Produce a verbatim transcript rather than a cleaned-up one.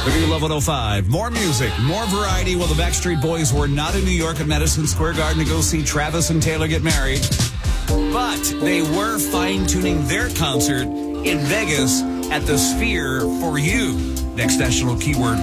The new Love one oh five. More music, more variety. Well, the Backstreet Boys were not in New York at Madison Square Garden to go see Travis and Taylor get married. But they were fine-tuning their concert in Vegas at the Sphere for You. Next national keyword